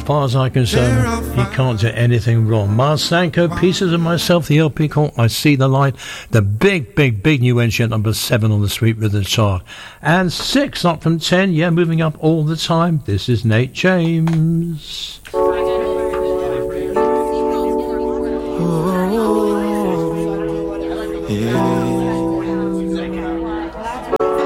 far as I'm concerned, he can't do anything wrong. Mars Sanko, Pieces of Myself, the LP called I See the Light, the big new entry at number 7 on the Sweet Rhythm chart. And 6 up from 10, yeah, moving up all the time. This is Nate James. Oh, yeah.